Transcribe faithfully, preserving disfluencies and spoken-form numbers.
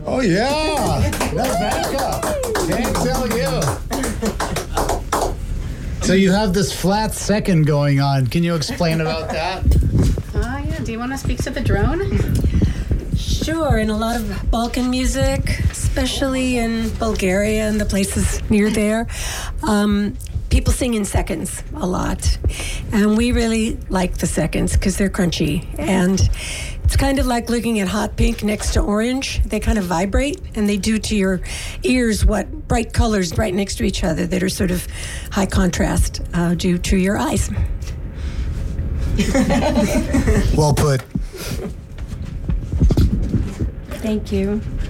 Oh, yeah. Rebecca. Can't tell you. So you have this flat second going on. Can you explain about that? Oh, yeah. Do you want to speak to the drone? Sure. In a lot of Balkan music, especially in Bulgaria and the places near there, um, people sing in seconds a lot. And we really like the seconds because they're crunchy. And it's kind of like looking at hot pink next to orange. They kind of vibrate, and they do to your ears what bright colors right next to each other that are sort of high contrast uh, do to your eyes. Well put. Thank you.